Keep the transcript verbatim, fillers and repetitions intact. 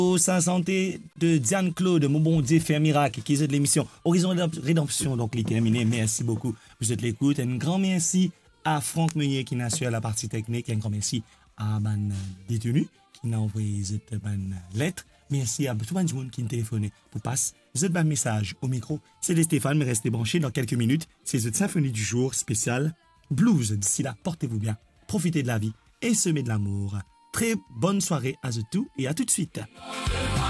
Sa santé de Diane Claude, mon bon Dieu, fait un miracle, qui est de l'émission Horizon Rédemption, donc les terminé. Merci beaucoup. Vous êtes l'écoute. Un grand merci à Franck Meunier qui n'a assuré la partie technique. Un grand merci à man détenu qui n'a envoyé cette man lettre. Merci à tout le monde qui a téléphoné pour passer ce message au micro. C'est Stéphane, mais restez branchés dans quelques minutes. C'est cette symphonie du jour spéciale blues. D'ici là, portez-vous bien, profitez de la vie et semez de l'amour. Très bonne soirée à tous et à tout de suite.